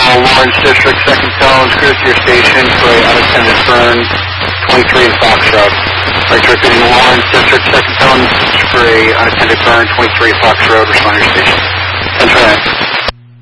Lawrence District, second tone, cruise to your station for a unattended burn, 23 in Fox Road. Right to repeating Lawrence District, second tone for a unattended burn, 23 Fox Road, respond to your station. 10-9.